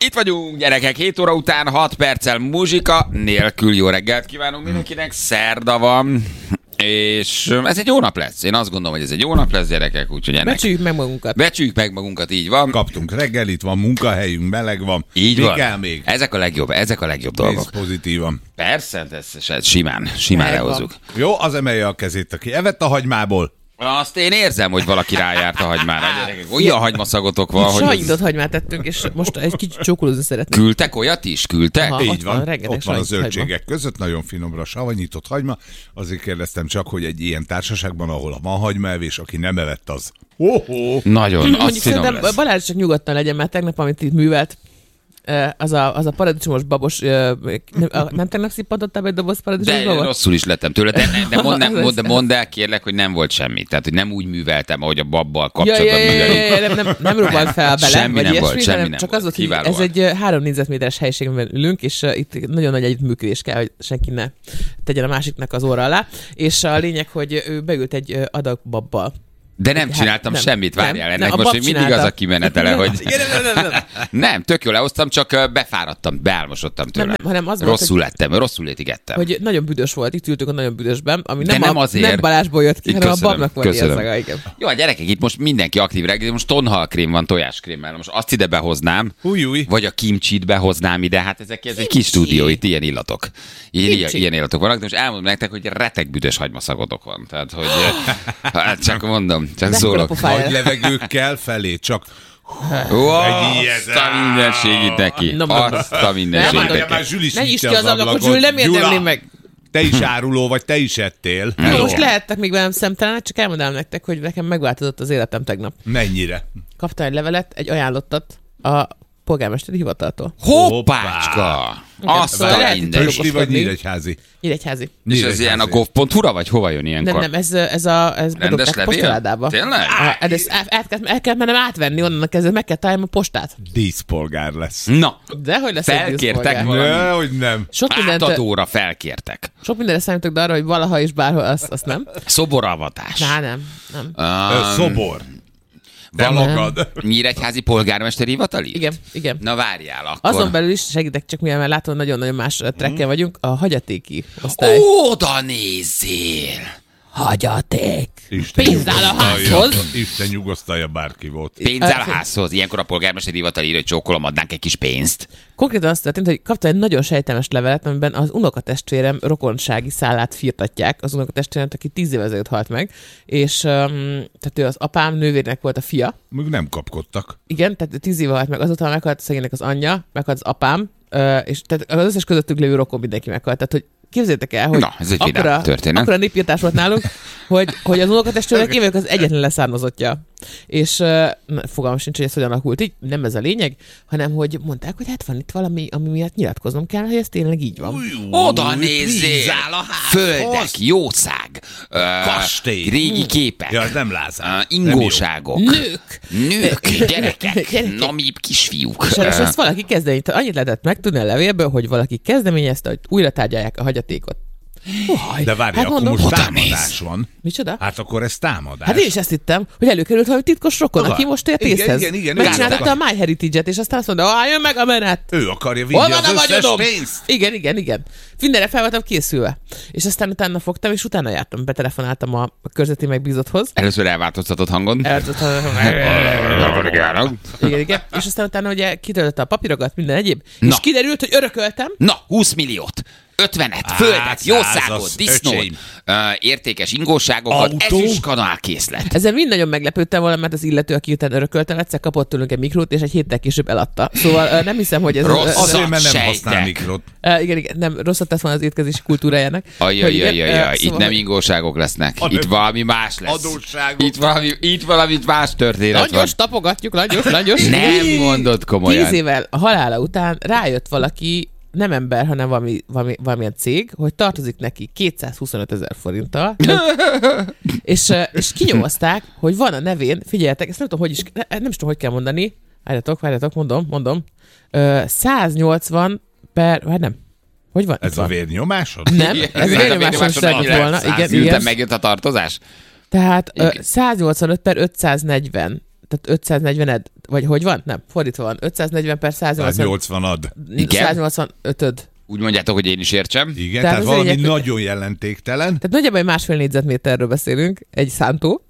Itt vagyunk, gyerekek, 7 óra után 6 perccel muzsika nélkül. Jó reggelt kívánunk mindenkinek, szerda van, és ez egy jó nap lesz. Én azt gondolom, hogy ez egy jó nap lesz, gyerekek, úgyhogy ennek... Becsüljük meg magunkat. Becsüljük meg magunkat, így van. Kaptunk reggelit, van munkahelyünk, meleg van. Így mi van. kell még? Ezek a legjobb dolgok. Nézd pozitívan. Persze, ez simán lehozzuk. Jó, az emelje a kezét, aki evett a hagymából. Azt én érzem, hogy valaki rájárt a hagymára. Gyerekek, olyan hagymaszagotok van, hogy... Sajnyitott hagymát tettünk, és most egy kicsit csókolózni szeretnék. Küldtek olyat is? Küldtek? Aha. Így ott van, van, ott van a zöldségek között, nagyon finomra savanyított hagyma. Azért kérdeztem csak, hogy egy ilyen társaságban, ahol van hagymaevés, aki nem evett, az... Nagyon, az Mondjuk finom szerintem lesz. Balázs csak nyugodtan legyen, mert tegnap, amit itt művelt, az a paradicsomos babos, nem tegnap szippantottál be egy doboz paradicsomos De babot? rosszul is lettem tőle, de mondd el kérlek, hogy nem volt semmi. Tehát, hogy nem úgy műveltem, ahogy a babbal kapcsolatban művelünk. Nem robbant fel bele, Semmi vagy nem ilyesmi, volt, semmi hanem nem csak volt. az volt, hogy Kiváló ez egy 3 négyzetméteres helyiségben ülünk, és itt nagyon nagy együttműködés kell, hogy senki ne tegyen a másiknak az óra alá, és a lényeg, hogy ő beült egy adag babbal. De nem csináltam nem, semmit, várjál, nem, ennek a most bab még mindig csinálta. az a kimenetele, hogy... Nem. Nem, tök jól lehoztam, csak befáradtam, beálmosodtam tőle. Nem, hanem az volt, rosszul lettem, rosszul étigettem. hogy nagyon büdös volt, itt ültünk a nagyon büdösben, ami De nem azért. nem Balázsból jött ki, hanem a Köszönöm, babnak volt köszönöm. érszaga, igen. Jó, a gyerekek, itt most mindenki aktív reggel, most tonhalkrém van tojáskrémmel, most azt ide behoznám, Új. vagy a kimcsit behoznám ide, hát ez egy kis stúdió, itt ilyen illatok. Ilyen illatok vannak, de most elmondom nektek, hogy retek büdös hagymaszagotok van. Tehát, hogy hát csak mondom, csak szólok. Nagy levegőkkel felé, csak... Azt a mindenségit neki. Azt a mindenségit Nem, neki. Már Zsül is Ne nyitja nyisd ki az ablakot, Zsül, nem érdemli meg. Te is áruló vagy, te is ettél. Jó, most lehettek még velem szemtelenek, csak elmondám nektek, hogy nekem megváltozott az életem tegnap. Mennyire? Kaptam egy levelet, egy ajánlottat a polgármesteri hivataltól. Hoppácska! Azt Szóval a lehet, mindenségit. Pösli vagy Nyíregyházi? Nyíregyházi. És ez ilyen a gov.hu-ra, vagy hova jön ilyenkor? Nem, ez Rendes bedobták levél? postaládába. Tényleg? El kell mennem átvenni onnan kezdve, meg kell találnom a postát. Díszpolgár lesz. Na, De hogy lesz felkértek egy valami. Hogy nem. Sok Átadóra felkértek. mindenre számítok, de arra, hogy valaha és bárhol, azt nem. Szoboravatás. Nem. Szobor. Te magad. Nyíregyházi polgármesteri hivatali? Igen. Na várjál akkor. Azon belül is segítek, csak mivel már látom, nagyon-nagyon más trekken vagyunk, a hagyatéki osztály. Oda nézzél! Hagyaték! Isten Pénz áll a házhoz! Isten nyugosztalja, bárki volt. Pénz áll a házhoz. Ilyenkor a polgármesteri hivatal írja, hogy csókolom, adnánk egy kis pénzt. Konkrétan azt történt, hogy kaptam egy nagyon sejtelmes levelet, amiben az unokatestvérem rokonsági szállát firtatják, az unokatestvéremet, aki 10 évvel ezelőtt halt meg, és tehát ő az apám nővérnek volt a fia. Még nem kapkodtak. Igen, tehát 10 éve halt meg, azóta meghalt szegénynek az anyja, meghalt az apám, és tehát az összes közöttük lévő rokon mindenki meghalt. Tehát, hogy képzeljétek el, hogy Na, ez egy vidám történet. akkora népírtás volt nálunk, hogy az unokatestvérnek én vagyok az egyetlen leszármazottja. És fogalmam sincs, hogy ez hogyan alakult így, nem ez a lényeg, hanem hogy mondták, hogy hát van itt valami, ami miatt nyilatkoznom kell, hogy ez tényleg így van. Oda nézzél! Földek, jószág, Kastély. régi képek, Ja, nem Lázár. ingóságok, Nők! gyerekek, nami kisfiúk. És ezt valaki kezdeményezte. Annyit lehetett megtudni a levélből, hogy valaki kezdeményezte, hogy újra tárgyalják a hagyatékot. De várj, Hát akkor mondom, most oda támadás néz. van. Micsoda? Hát akkor ez támadás. Hát én is ezt hittem, hogy előkerült valami titkos rokon, Aha. aki most ért Igen, észhez. igen, Megcsinálta a MyHeritage-et, és aztán azt mondta, jön meg a menet! Ő akarja Hol vinni van a az összes vagyonom? pénzt. Igen. Mindenre fel voltam készülve. És aztán utána fogtam, és utána jártam, betelefonáltam a körzeti megbízotthoz. Először elváltoztatott hangon. Igen. És aztán utána ugye kitöltötte a papírokat, minden egyéb. Na. És kiderült, hogy örököltem. Na, 20 milliót. 50-et, földet, jószágot, százas, disznót, öcsém. értékes ingóságokat, Autó. ezüstkanál készlet. Ezen mind nagyon meglepődtem volna, mert az illető, aki után örököltem, egyszer kapott tőlünk egy mikrót, és egy héttel később eladta. Szóval nem hiszem, hogy ez... Rossz. Azért, mert nem Sejtek. használ mikrot. Igen, nem, rosszat tesz volna az étkezési kultúrájának. Hogy igen, Ajajajajaj, itt szóval, nem hogy- ingóságok lesznek, Hanem itt valami más lesz. adósságok. Itt valami más történet van. Langyos, tapogatjuk, langyos. Nem mondod komolyan. 10 évvel a halála után rájött valaki, nem ember, hanem valamilyen cég, hogy tartozik neki 225 000 forinttal, és kinyomozták, hogy van a nevén, figyeljetek, ezt nem tudom, hogy is, nem is tudom, hogy kell mondani, várjatok, mondom, 180 per, nem, hogy van? Ez a vérnyomásod? Nem, ez vérnyomáson szeretett volna, igen. Megjött a tartozás? Tehát 185 per 540. tehát 540 vagy hogy van? Nem, fordítva van. 540 per 180. 180-ad. 185-öd. Úgy mondjátok, hogy én is értsem. Igen, Tehát tehát az valami lényeg- nagyon jelentéktelen. Tehát nagyjából 1,5 négyzetméterről beszélünk, egy szántó.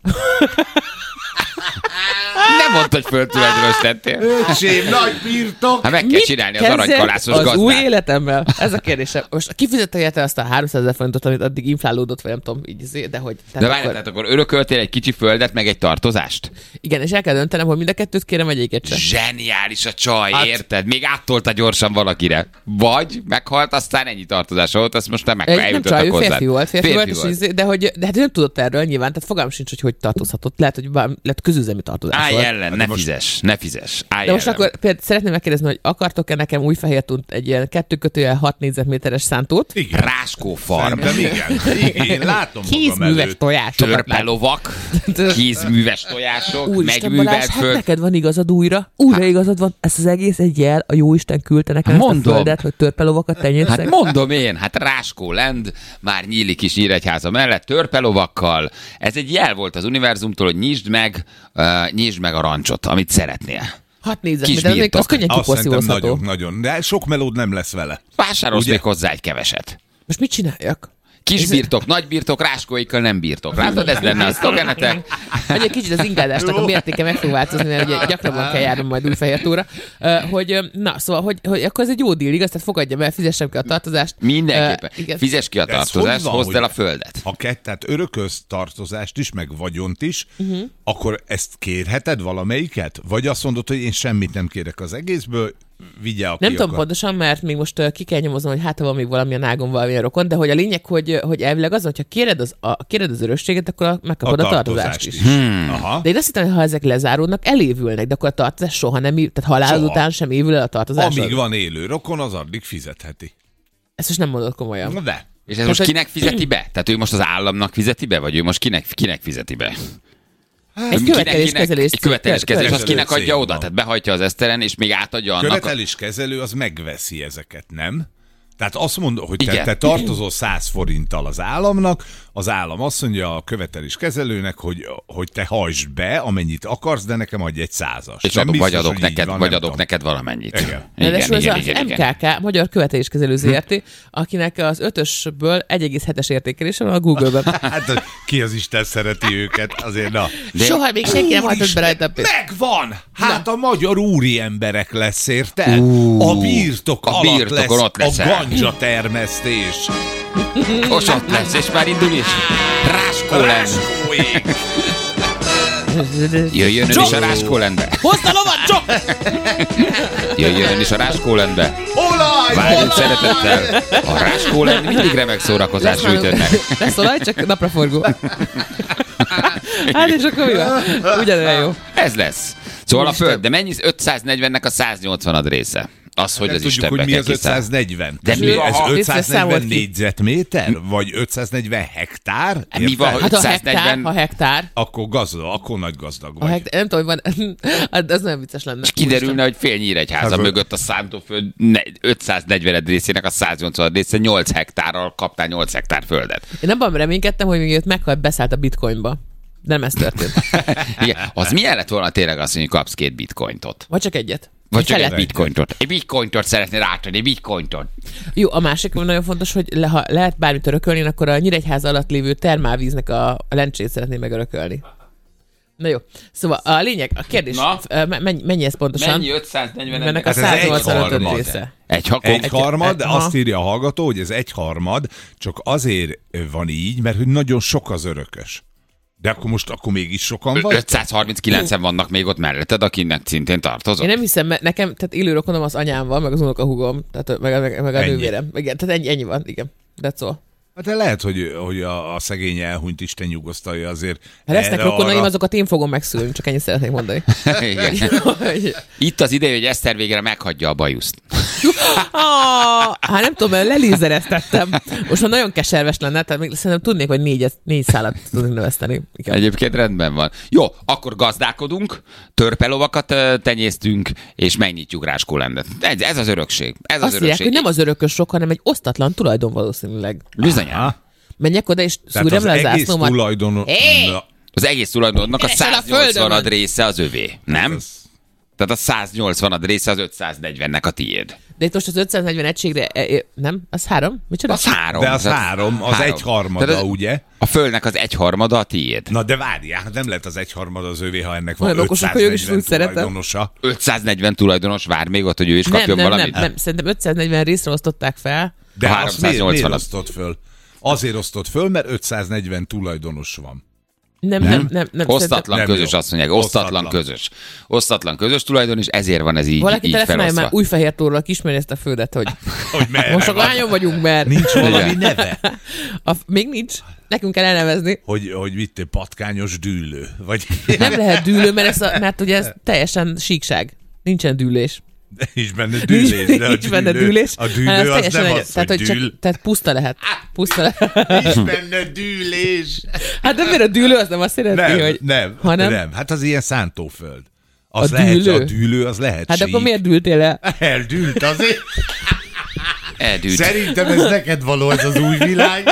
Nem mondd, hogy földtulajdonostettél. Öcsém, nagy birtok! Hát meg kell csinálni az kezdjek aranykalászos az új gazdát. életemmel? Ez a kérdésem. Most kifizette érte azt a 300 000 forintot, amit addig inflálódott, vagy nem tudom, így, de hogy... De várj, tehát akkor örököltél egy kicsi földet, meg egy tartozást? Igen, és el kell döntenem, hogy mind a kettőt kérem, vagy egyiket sem. Zseniális a csaj, Hát- érted? Még áttolta gyorsan valakire. Vagy meghalt, aztán ennyi tartozása volt, azt most nem Nem eljutottak csaj, ő hozzá. férfi volt, de hát ő nem tudott erről nyilván, tehát fogalmam sincs, hogy tartozhatott. Lehet közüzemi tartozás Állj volt. ellen, ne fizes, ne fizes. Állj De most ellen. akkor például szeretném megkérdezni, hogy akartok-e nekem új fehér tunt egy ilyen 2/6 négyzetméteres szántót? Igen. Ráskófarm, Szerintem igen. Igen, látom magam Kézműves előtt. tojásokat lát. törpelovak, kézműves tojások, Úristen, megművelt Balázs, hát föld. neked van igazad újra. Újra igazad van. Ez az egész egy jel, a jóisten küldte nekem ezt a Mondom. földet, hogy törpelovakat tenyészek. Hát mondom én, hát Ráskó Land már nyílik is Nyíregyháza mellett, törpelovakkal. Ez egy jel volt az univerzumtól, hogy nyisd meg a rancsot, amit szeretnél. 6 négyzetméter, az még birtok. az könnyen Azt szerintem kiporszívózható. nagyon. De sok melód nem lesz vele. Vásárolsz Ugye? még hozzá egy keveset. Most mit csináljak? Kis birtok, nagy birtok, Ráskóikkal nem birtok. Látod, ez lenne a szlogenetek? Hogy egy kicsit az ingázásnak a mértéke meg fog változni, mert ugye gyakrabban kell járnom majd Újfehértóra. Na, szóval, hogy akkor ez egy jó díl, igaz? Tehát fogadjam el, fizessem ki a tartozást. Mindenképpen. Igen. Fizes ki a De ez hogy tartozást, van, hozd hogy- el a földet. Ha tehát örökölsz tartozást is, meg vagyont is, akkor ezt kérheted valamelyiket? Vagy azt mondod, hogy én semmit nem kérek az egészből, vigye aki Nem tudom akar. pontosan, mert még most ki kell nyomoznom, hogy hát ha van még valamilyen ágon valamilyen rokon, de hogy a lényeg, hogy elvileg az, hogyha kéred az örökséget, akkor megkapod a tartozást is. Aha. De én azt hittem, hogy ha ezek lezáródnak, elévülnek, de akkor a tartozás soha nem, tehát halálod Soha. után sem évül el a tartozás. Amíg van élő rokon, az addig fizetheti. Ezt most nem mondod komolyan. Na de. És ez most hogy- kinek fizeti be? Tehát ő most az államnak fizeti be, vagy ő most kinek fizeti be? Egy követeléskezelés. Egy követeléskezelés, az kinek Kezelő adja cég oda? van. Tehát behajtja az eszteren, és még átadja annak. Követeléskezelő az megveszi ezeket, nem? Tehát azt mondod, hogy Igen. te tartozol 100 forinttal az államnak, az állam azt mondja a követeléskezelőnek, hogy te hajtsd be, amennyit akarsz, de nekem adj egy 100-as. És Nem adok, vagy biztos, adok hogy így neked, van, vagy nem adok tudom. neked valamennyit. Igen. Ráadásul ez az MKK, Magyar Követeléskezelő ZRT, akinek az 5-ösből 1,7-es értékelése van a Google-ben. Hát ki az Isten szereti őket, azért na. De- Soha még senki nem hajtott be rajta a pénzt. Megvan! Hát a magyar úri emberek lesz, érted? A birtok a alatt birtokon lesz ott leszel. a ganja termesztés. Most ott lesz, és már indul is. Ráskó Land. Ráskóék. Jöjjön ön is a Ráskó Landbe. Hozd a lovat, Csok! Jöjjön ön is a Ráskó Landbe. Olaj! Várjunk szeretettel. A Ráskó Land mindig remek szórakozás nyújt önnek. Lesz olaj, csak napraforgó. Hát és akkor mi van? Ugyanolyan jó. Ez lesz. Szóval a föld, de mennyi 540-nek a 180 része? Az, hogy Nem az tudjuk, hogy Istenbe mi kell az kiszállni. 540. De mi van, ez ha- 540 számolt ki. négyzetméter? Vagy 540 hektár? Mi Érted? van, hogy- Hát ha 540 hektár, Akkor gazdag, akkor nagy gazdag a vagy. hektár, nem tudom, hogy van, hát az nagyon vicces lenne. És kiderülne, hogy fél Nyíregyháza Hát, mögött a szántóföld 540 részének a 180 része 8 hektárral kaptál 8 hektár földet. Én abban reménykedtem, hogy még őt meghalt, beszállt a bitcoinba. De nem ez történt. Igen. Az milyen lett volna tényleg azt, hogy kapsz 2 bitcointot? Vagy csak egyet. Vagy csak egy felet. bitcointot. Egy bitcointot szeretnél rátadni, egy bitcointot. Jó, a másik nagyon fontos, hogy ha lehet bármit örökölni, akkor a Nyíregyháza alatt lévő termálvíznek a lencsét szeretné megörökölni. Na jó. Szóval a lényeg, a kérdés, Na? mennyi ez pontosan? Mennyi 540 Ennek a Hát ez 185 egyharmad. része. Egyharmad, de Aha. azt írja a hallgató, hogy ez egyharmad, csak azért van így, mert hogy nagyon sok az örökös. De akkor mégis sokan vagy? 539-en vannak még ott melletted, akinek szintén tartozol. Én nem hiszem, mert nekem, tehát élő rokonom az anyám van, meg az unokahúgom, tehát meg a Ennyi. nővérem. Igen, tehát ennyi van, igen. That's all. Hát de lehet, hogy a szegény elhunyt Isten nyugosztalja azért. Ha lesznek erre, rokonaim, arra. azokat én fogom megszülni, csak ennyit szeretnék mondani. Igen. Itt az ideje, hogy Eszter végre meghagyja a bajuszt. Hát nem tudom, mert lelézereztettem. Most már nagyon keserves lenne, tehát még szerintem tudnék, hogy négy szálat tudnék növeszteni. Igen. Egyébként rendben van. Jó, akkor gazdálkodunk, törpelovakat tenyésztünk, és megnyitjuk Ráskó Landet. Ez az örökség. Ez az Azt írják, örökség. hogy nem az örökös sok, hanem egy osztatlan tulajdon valószínűleg. Bizonyán. Aha. Menjek oda, és Tehát szúrjam az le a egész zászlómat. tulajdon... Hé! Az egész tulajdonnak a Keresel a földön 180 része az övé, nem? Ez- Tehát a 180 része az 540-nek a tiéd. De itt most az 540 egységre, nem? Az 3? Micsoda? Az 3. De az 3, az 1/3, Tehát ugye? A földnek az 1/3 a tiéd. Na de várjál, nem lehet az 1/3 az övé, ha ennek van Olyan okosak, hogy ők is 540 úgy szeretem. tulajdonosa. 540 tulajdonos vár még ott, hogy ő is kapjon valamit? Nem. Szerintem 540 részre osztották fel. De A azt miért 380-at. osztott föl? Azért osztott föl, mert 540 tulajdonos van. Nem. Osztatlan Nem közös, jó. azt mondják. Osztatlan Osztatlan. közös. Osztatlan közös tulajdon, és ezért van ez így, Valaki így telefonálja felosztva. már Újfehértórról, aki ismeri ezt a földet, hogy Hogy merre most csak van? lányon vagyunk, mert Nincs valami Igen. neve? még nincs. Nekünk kell elnevezni. Hogy vittél patkányos dűlő? Vagy Nem lehet dűlő, mert ugye ez teljesen síkság. Nincsen dűlés. nincs benne dűlés. De a Nincs benne dűlő- dűlés. A dűlő hanem az teljesen nem egy- az, tehát, hogy dűl. tehát puszta lehet. Puszta lehet. Nincs benne dűlés. Hát de miért a dűlő az nem azt jelenti, hogy... hanem... nem. Hát az ilyen szántóföld. A Az lehet, dűlő? a dűlő az lehet Hát sík. akkor miért dűltél el? Eldűlt azért. Eldűlt. Szerintem ez neked való, ez az új világ.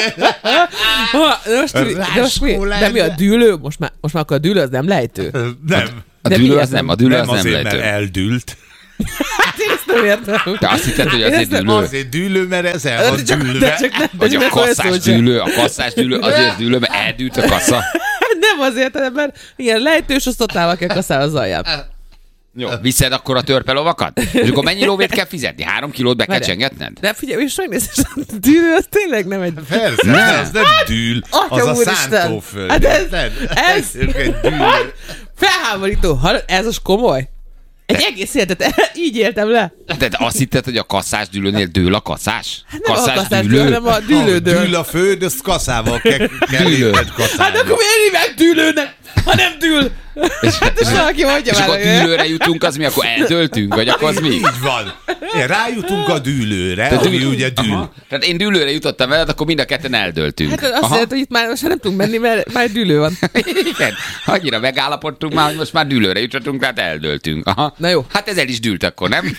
De mi a dűlő? Most már akkor a dűlő az nem lejtő. Nem. A De dűlő mi az ez? nem, a dűlő az Nem nem azért, mert lejtő. eldűlt. Hát én ezt nem értem. De azt hitted, hogy azért dűlő. Azért dűlő, mert ez el van dűlve. Vagy a kasszás dűlő, azért dűlő, mert eldűlt a kassa. Nem azért, hanem mert ilyen lejtős osztottával kell kaszára az alját. Jó. Viszed akkor a törpelovakat? És akkor mennyi lóvét kell fizetni? 3 kilót be kell Várjál. csengetned? De figyelj, és megnézed, a dűlő az tényleg nem egy... Persze, de az nem dűl, az Atya a úristen. szántóföld. Hát ez- érted? ez- egy dűl. Felháborító. Hallod? Ez az komoly. Egy egész életet így éltem le. De azt hitted, hogy a kasszás dűlőnél dől a kasszás? Nem a kasszás dűlő, hanem a dűlődő. Dűl a föld, azt kaszával kell Dűlő. érted Hát kaszálni. akkor miért hívják dűlőnek, ha nem dűl? Hát és valaki mondja És már, akkor hogy... dűlőre jutunk, az mi? Akkor eldöltünk? Vagy akkor az mi? Így van. Igen, rájutunk a dűlőre, ami ugye dűl. Aha. Tehát én dűlőre jutottam veled, akkor mind a ketten eldöltünk. Hát azt jelenti, hogy itt már most nem tudunk menni, mert már dűlő van. Igen. Annyira megállapodtunk már, hogy most már dűlőre jutottunk, tehát eldöltünk. Aha. Na jó. Hát ez el is dűlt akkor, nem?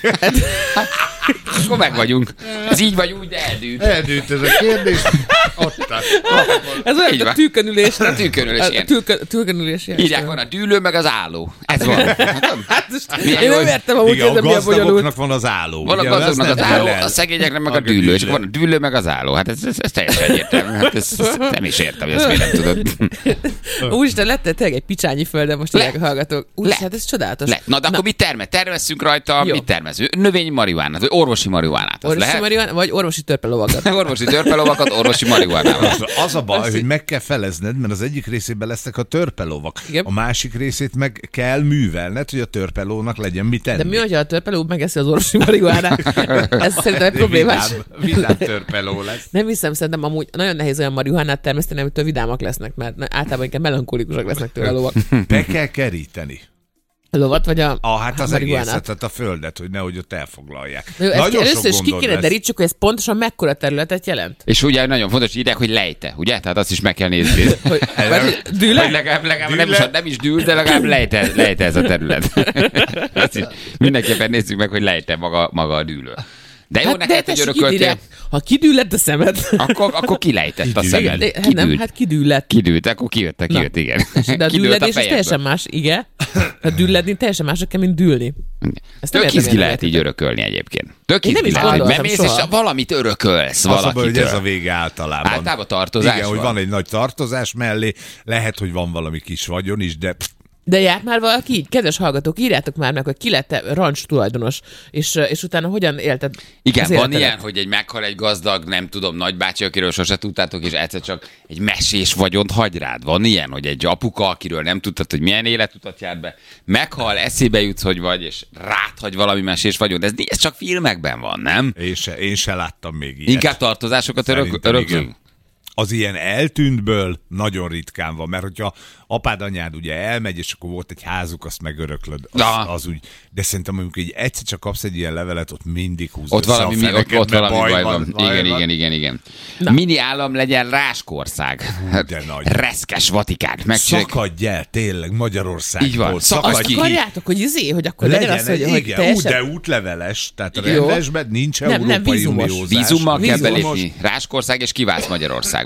Akkor meg vagyunk. Ez így vagy úgy, de eldűlt. Eldűlt ez a kérdés. Ott tart. Ez olyan, Így mint a van. tűkönülés. A tűkönülés, ilyen. Tűkönülés. ilyen. Írják, van a dűlő, meg az álló. Ez van. Hát most Milyen én jó, nem hogy- értem amúgy, Igen, ez a a milyen bonyolult. gazdagoknak van az álló. Van a ugye, gazdagnak azt az nem álló, kell el. a szegényeknek meg a A dűlő. És dűlő. van a dűlő, meg az álló. Hát ez teljesen egyértelmű. Hát ezt nem is értem, hogy ezt miért nem tudod. Úristen, lett tényleg egy picsányi földön, most Le. írják a hallgatók. Úristen, hát ez csodálatos. Na, de akkor mit termesszünk rajta? Jó. Mit termeszünk? Növényi marihuánát, vagy orvosi marihuánát. Az Orvosi lehet? marihuana, vagy orvosi törpelovakat. Orvosi törpelovakat, orvosi marihuánával. Az a baj, Azt hogy így- meg kell felezned, mert az egyik részében lesznek a törpelovak. Igen. A másik részét meg kell művelned, hogy a törpelónak legyen mit tenni. De mi, hogyha a törpeló megeszi az orvosi marihuánát? Ez szerintem egy problémás. Vidám törpeló lesz. Nem hiszem, szerintem amúgy nagyon nehéz olyan marihuánát termeszteni, amitől vidámak lesznek, mert általában inkább melankolikusok lesznek tőle a lovak. Be kell keríteni. A lovat vagy a Hát az marihuánát? egészet, tehát a földet, hogy nehogy ott elfoglalják. Jó, ezt Nagyon sok először is ki gondod kéne lesz. derítsük, hogy ez pontosan mekkora területet jelent. És ugye nagyon fontos, hogy írják, hogy lejte, ugye? Tehát azt is meg kell nézni. Hogy, vagy dűle? Hogy legalább nem is dűl, de legalább lejte ez a terület. Azt is mindenképpen nézzük meg, hogy lejte maga a dűlő. De jó, Hát, neked, hogy tessék, örököltél, írják, ha kidüllett a szemed. akkor kilejtett a Kidűlt. szemed. Hát nem, hát kidüllett. Kidűlt, akkor kijött, igen. De a Kidőlt dülledés az fejedből. teljesen más, igen. A dülledni teljesen mások kell, mint dűlni. Ezt nem Tök értem, izgi én lehet nem így örökölni egyébként. Tök Én nem izgi is lehet, hogy gondoltam bemész, és soha. valamit örökölsz Az a baj, hogy valakitől. ez a vége általában. Általában tartozás Igen, hogy van. van egy nagy tartozás mellé, lehet, hogy van valami kis vagyon is, de De járt már valaki így? Kedves hallgatók, írjátok már meg, hogy ki lett rancs tulajdonos, és utána hogyan élted Igen, az van életedet? ilyen, hogy egy meghal egy gazdag, nem tudom, nagybácsi, akiről sose tudtátok, és egyszer csak egy mesés vagyont hagy rád. Van ilyen, hogy egy apuka, akiről nem tudtad, hogy milyen életutat járt be, meghal, eszébe jutsz, hogy vagy, és ráthagy valami mesés vagyont. Ez csak filmekben van, nem? én se láttam még ilyet. Inkább tartozásokat Szerintem öröklünk. igen. Az ilyen eltűntből nagyon ritkán van, mert hogyha apád, anyád ugye elmegy, és akkor volt egy házuk, azt megöröklöd, az úgy. De szerintem mondjuk így egyszer csak kapsz egy ilyen levelet, ott mindig húzza Ott valami, ott valami baj van. baj Igen. Mini állam legyen Ráskország. De nagy. Reszkes Vatikán. Szakadj el, tényleg, Magyarországból. Így van, Szakadj szakadj ki. Akarjátok, hogy akkor legyen az, hogy igen, teljesen... de útleveles, tehát Jó. rendesben nincs Nem Európai vízumos. Uniózás. Vízummal kell Vízumos. belépni Ráskország, és kiválsz Magyarországból.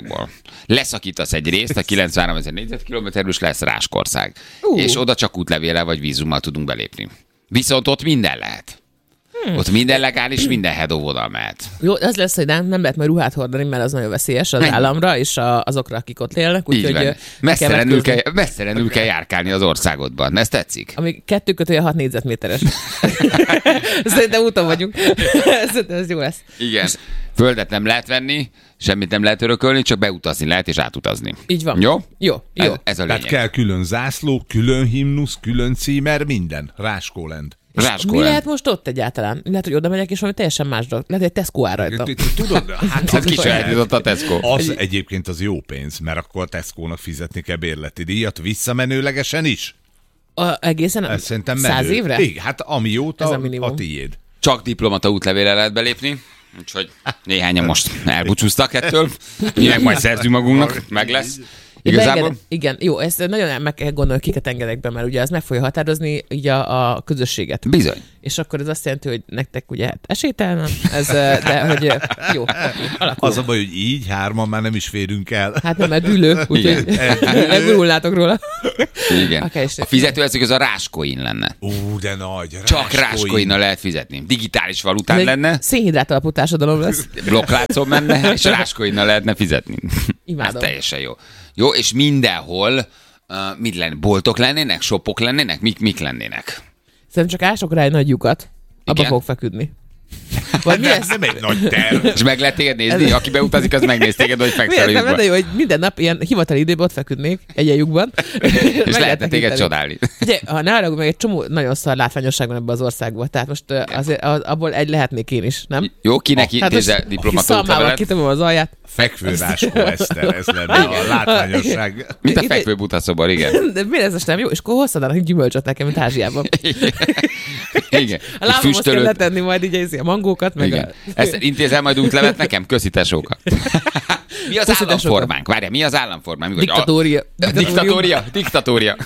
országból. Leszakítasz egy részt, a 93 000 négyzetkilométerből, és lesz Ráskország. És oda csak útlevéllel vagy vízummal tudunk belépni. Viszont ott minden lehet. Ott minden legális, minden hedóvonal mehet. Jó, az lesz, hogy nem lehet majd ruhát hordani, mert az nagyon veszélyes az államra és azokra, akik ott élnek. Úgyhogy messzelenül kell járkálni az országodban. Ez tetszik? Ami 2/6 négyzetméteres. Szerintem úton vagyunk. Szerintem ez jó lesz. Igen. Földet nem lehet venni, semmit nem lehet örökölni, csak beutazni lehet és átutazni. Így van. Jó? Jó. Ez a lényeg. Tehát kell külön zászló, külön himnusz, külön címer, minden. Ráskóland. Mi lehet most ott egyáltalán? Lehet, hogy oda megyek, és valami teljesen más dolog. Lehet, hogy egy Tesco áll rajta. Tudod, hát Ez kisajátított a Tesco. Az egyébként az jó pénz, mert akkor a Tesco-nak fizetni kell bérleti díjat, visszamenőlegesen is. Egészen Ez szerintem 100 évre? Igen, hát amióta Ez a tiéd. Csak diplomata útlevéle lehet belépni, úgyhogy néhányan most elbúcsúztak ettől. Mi meg majd szerzünk magunknak, meg lesz. Igazából? Igen, jó, ezt nagyon meg kell gondolni, kiket engedek be, mert ugye ez meg fogja határozni így a közösséget. Bizony. És akkor ez azt jelenti, hogy nektek ugye esélytelen, ez, de hogy jó, alakul. Az a baj, hogy így hárman már nem is férünk el. Hát nem, mert dűlő, úgyhogy elgurulnátok róla. Igen. A fizetőeszköz az a Ráskoin lenne. De nagy. Csak Ráskoinnal lehet fizetni. Digitális valután lenne. Szénhidrát alapú társadalom lesz. Blokkláncon menne, és Ráskoinnal lehetne fizetni. Imádom. Ez teljesen jó. Jó, és mindenhol mit lenne? Boltok lennének? Shopok lennének? Mik lennének? Szerintem csak ások rá egy nagy lyukat, abba fog feküdni. Vagy mi lesz? Nem egy nagy terv. És meg lehet téged nézni? Aki beutazik, az megnéz téged, hogy fekszel a lyukban. Nem, jó, hogy minden nap ilyen hivatali időben ott feküdnék egy ilyen lyukban. És lehetne téged csodálni. Ugye, ha ne arra, meg egy csomó nagyon szar látványosság van ebben az országban. Tehát most azért abból egy lehetnék én is, nem? Jó, kinek intézel diplomata útlevelet? Kitömöm az alját. Fekvő Ráskó Eszter, ez lenne a látványosság. Mint a fekvő butaszobar, igen. De mi ez nem jó? És akkor hozzadának gyümölcsöt nekem, mint Ázsiában. Igen. A lábamhoz kell letenni majd így a mangókat, meg Ezt intézel majd útlevet nekem? Köszi tesóka. Mi az államformánk? Várjál, mi az államformánk? Diktatória. Diktatória.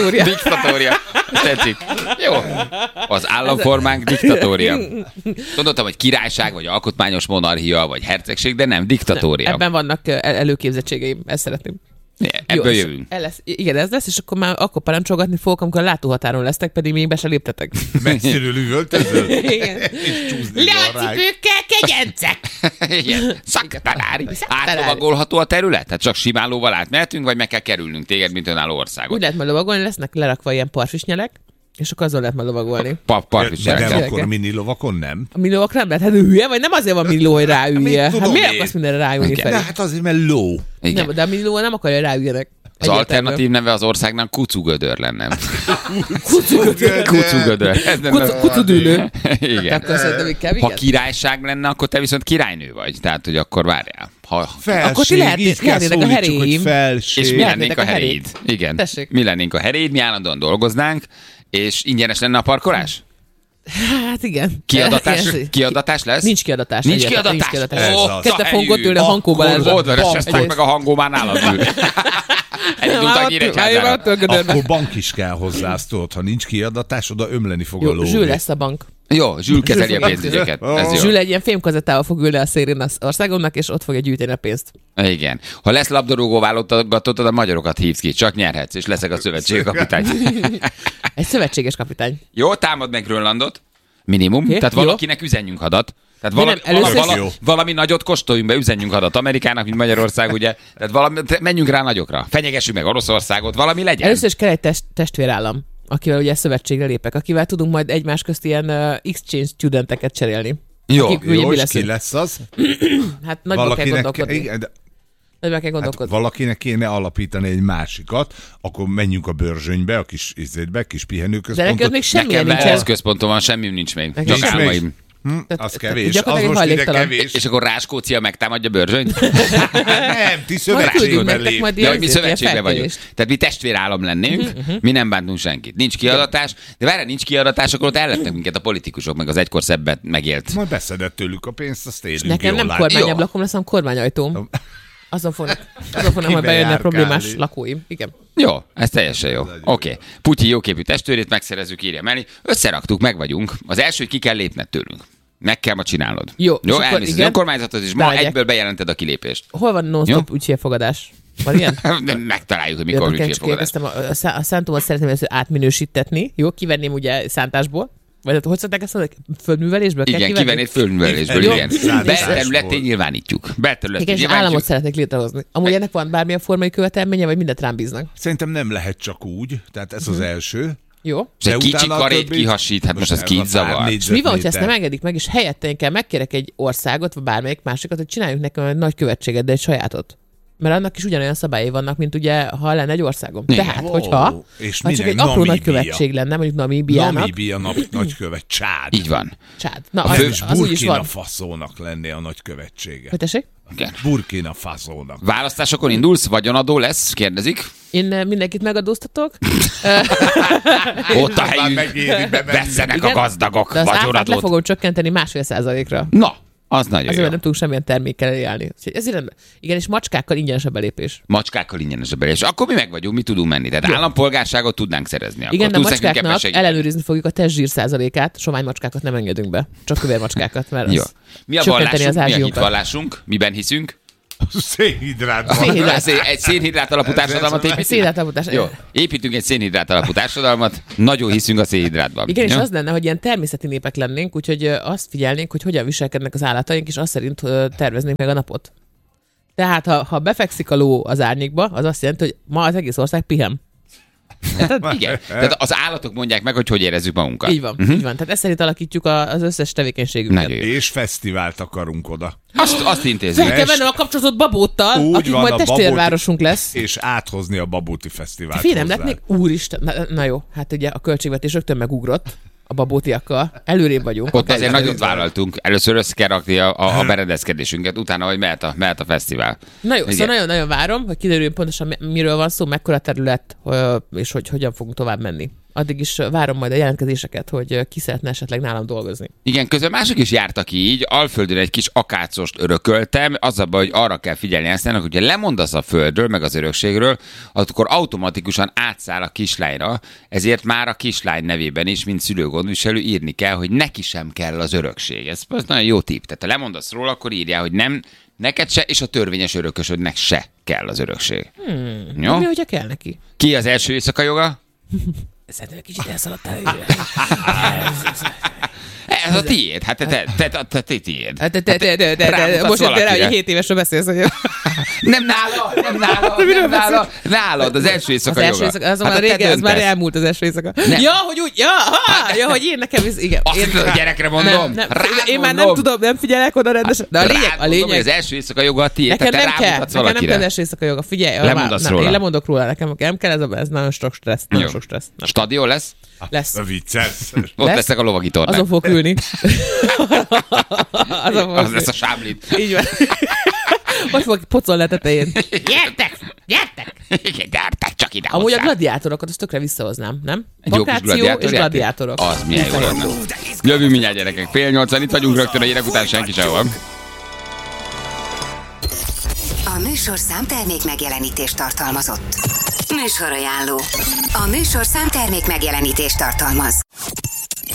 Tetszik. Jó. Az államformánk diktatória. Gondoltam, hogy királyság, vagy alkotmányos monarchia, vagy hercegség, de nem, diktatória. Ebben vannak előképzettségeim, ezt szeretném. Ebből jövünk. Igen, ez lesz, és akkor parancsolgatni fogok, amikor a látóhatáron lesztek, pedig még be se léptetek. Messziről üvöltözöl? Igen. Leacipőkkel kegyencek! Igen. Szaktanári. Átlovagolható a terület? Tehát csak simán lóval átmehetünk, vagy meg kell kerülnünk téged, mint önálló országot? Úgy lehet majd lovagolni, lesznek lerakva ilyen parfisnyelek, és akkor azon lehet majd lovagolni. De akkor a mini lovakon nem? A mini lovak nem lehet, hát hülye, vagy nem azért van mini ló, hogy ráülje? Hát miért akarsz mindenre ráülni felé? De hát azért, mert ló. Nem, de a mini ló nem akarja, hogy ráüljenek. Az alternatív neve az országnak Kucugödör lenne. Kucugödör. Kucudülő. Igen. Ha királyság lenne, akkor te viszont királynő vagy. Tehát, hogy akkor várjál. Akkor ti lehetnének a heréim. És mi lennénk a heréid. Igen. Tessék. Mi lennénk a heréid, mi állandóan dolgoznánk, és ingyenes lenne a parkolás? Hát igen. Kiadatás lesz? Nincs kiadatás. Nincs kiadatás. Kezdte fogunk ott ülni a Hankóban. Oda reseztek meg a Hangó már nálad ül. Akkor bank is kell hozzá, azt tudod, ha nincs kiadatás, oda ömleni fog a ló. Zsül lesz a bank. Jó, Zsül kezeli a pénzügyeket. Zsül egy ilyen fémkazettával fog ülni a szélén az országomnak, és ott fogja gyűjteni a pénzt. Igen. Ha lesz labdarúgó válogatottad, a magyarokat hívsz ki, csak nyerhetsz, és leszek a szövetségi kapitány. Egy szövetséges kapitány. Jó, támad meg Grönlandot. Minimum. Okay, tehát valakinek üzenjünk hadat. Tehát valami nagyot kóstoljunk be, üzenjünk hadat Amerikának, mint Magyarország, ugye. Tehát menjünk rá nagyokra. Fenyegessük meg Oroszországot, valami legyen. Először is kell egy testvérállam, akivel ugye szövetségre lépek, akivel tudunk majd egymás közt ilyen exchange studenteket cserélni. Jó, és ki lesz az? Hát nagyban kell gondolkodni. Hát valakinek kéne alapítani egy másikat, akkor menjünk a Börzsönybe, a kis izétbe, kis pihenőközpontot. De neked még semmilyen nincsen. Nekem központom van, semmim nincs még. Csak álmaim. Az kevés, az most ide kevés. És akkor Ráskócia megtámadja Börzsönyt? Nem, ti szövetségben lép. De hogy mi szövetségben vagyunk. Tehát mi testvérállam lennénk, mi nem bántunk senkit. Nincs kiadatás, de várjál, nincs kiadatás, akkor ott ellettek minket a politikusok, meg az egykor szebbet megélt. Majd beszedett tőlük a pénzt, azt élünk. Nekem nem kormányablakon lesz, hanem kormányajtóm. Azon fognak majd bejönni a problémás lakóim. Igen. Jó, ez teljesen jó. Oké. Putyi jóképű testvérét megszerezzük, írja mellé. Összeraktuk, meg vagyunk. Az első, hogy ki kell lépned tőlünk. Meg kell ma csinálnod. Jó, és akkor elmész az igen. önkormányzatot, és ma Bemegyek. egyből bejelented a kilépést. Hol van non-stop ügyfélfogadás? Van ilyen? Megtaláljuk, hogy mikor Csak ügyfélfogadás. elkezdtem a szántómat szeretném ezt átminősítetni. Jó, kivenném ugye szántásból. Vagy hogy szokták ezt mondani? Földművelésből kell Igen, kivenni? kivennéd földművelésből, Jó. igen. Belterületén nyilvánítjuk. Igen, és államot szeretnék létrehozni. Amúgy ennek van bármilyen formai követelménye, vagy mindent rám bíznak? Szerintem nem lehet csak úgy, tehát ez az első. Jó. És egy De kicsi utána a karét többit- kihasít, hát most az ez ki a pár zavar. És mi van, hogyha ezt nem négyzetméter. engedik meg, és helyette én kell megkérek egy országot, vagy bármelyik másikat, hogy csináljuk nekem egy nagy követséget, de egy sajátot. Mert annak is ugyanolyan szabályai vannak, mint ugye, ha lenne egy országom. Igen. Tehát, Wow. hogyha És ha csak minek? egy apró Namíbia. nagykövetség lenne, mondjuk Namíbiának. Namíbia nagykövet, Csád. Így van. Csád. Na, A fős az úgy is Burkina van. Faszónak lenné a nagykövetsége. Hogy tessék? Igen. Burkina Faszónak. Választásokon indulsz, vagyonadó lesz, kérdezik. Én mindenkit megadóztatok. Ott a Már helyünk. megéri bemenni. Vesszenek a gazdagok de az áfát le vagyonadót. fogom csökkenteni 1,5%-ra. Na, az nagyon Azért jó. nem tudunk semmilyen termékkel eljárni. Ezért rendben. Igen, és macskákkal ingyenes a belépés. Macskákkal ingyenes a belépés. Akkor mi meg vagyunk, mi tudunk menni. Tehát állampolgárságot tudnánk szerezni. Akkor Igen, de a tudsz nekünk ebben macskáknak segíteni? ellenőrizni fogjuk a testzsír százalékát, sovány macskákat nem engedünk be. Csak kövér macskákat, mert Jó. az Mi a csökkenteni vallásunk? Mi a ázsiunkat. hitvallásunk? Miben hiszünk? Szénhidrátban. Szénhidrát. Egy szénhidrát alapú társadalmat építünk? Szénhidrátalapotás. Jó, építünk egy szénhidrát alapú társadalmat, nagyon hiszünk a szénhidrátban. Igen, és Jó? az lenne, hogy ilyen természeti népek lennénk, úgyhogy azt figyelnénk, hogy hogyan viselkednek az állataink, és azt szerint terveznénk meg a napot. Tehát, ha befekszik a ló az árnyékba, az azt jelenti, hogy ma az egész ország pihen. Igen. Tehát az állatok mondják meg, hogy érezzük magunkat. Így van, így van. Tehát ezt szerint alakítjuk az összes tevékenységünket. Nagyon jó. És fesztivált akarunk oda. Azt intézzük. Fel kell vennem a kapcsolatot Babóttal, Úgy akik van, majd a testvérvárosunk lesz. És áthozni a Babóti Fesztivált Fél nem hozzá. lehetnék? Úristen, na jó, hát ugye a költségvetés rögtön megugrott a babótiakkal. Előrébb vagyunk. Ott azért nagyot vállaltunk. Először össze kell rakni a berendezkedésünket, utána, hogy mehet a fesztivál. Na jó, Igen. szóval nagyon-nagyon várom, hogy kiderüljön pontosan miről van szó, mekkora terület, és hogy hogyan fogunk tovább menni. Addig is várom majd a jelentkezéseket, hogy ki szeretne esetleg nálam dolgozni. Igen, közben mások is jártak így, Alföldön egy kis akácost örököltem, az a baj, hogy arra kell figyelni Eszternek, hogyha lemondasz a földről, meg az örökségről, akkor automatikusan átszáll a kislányra, ezért már a kislány nevében is, mint szülőgondviselő írni kell, hogy neki sem kell az örökség. Ez nagyon jó tipp. Tehát ha lemondasz róla, akkor írjál, hogy nem, neked se, és a törvényes örökösödnek se kell az örökség. Jó? Mi, hogyha kell neki? Ki az első éjszaka joga? Szerintem egy kicsit elszaladtál. Ez a tiéd, hát te tiéd. Most jöttél rá, hogy 7 évesről beszélsz, hogy Nem nálad, az első éjszaka az első joga. éjszaka, az Hát már te régen, az már döntesz. elmúlt az első éjszaka. Nem. Ja, hogy úgy, ja, hogy én nekem is, igen. Azt hitted, a gyerekre mondom? Nem, Rád én már mondom. nem tudom, nem figyelek oda rendesen. De a lényeg, Rád mondom, hogy az első éjszaka joga a tiéd, nekem tehát nem te kell, rámutatsz nekem nem kell az valakire. első éjszaka joga. Figyelj, Lemondasz nem, róla. én lemondok róla, nekem nem kell, ez nagyon sok stressz. Nagyon sok stressz. Nem. Stadion lesz? Lesz. A vicces. Ott Lesz? lesznek a lovagi tornák. Azon fogok ülni. Az lesz a sáblit. Így van. Most fogok pocolni a tetején. Gyertek! Gyárták csak ide Amúgy a hozzá. gladiátorokat azt tökre visszahoznám, nem? Egy jó kis Vakáció és gladiátorjáték? gladiátorok. Az milyen jó lenne. Jövünk mindjárt, gyerekek. 7:30, itt vagyunk rögtön a hírek után, senki sehol. A műsor számtermék megjelenítést tartalmazott. Műsorajánló. A műsor számtermék megjelenítést tartalmaz.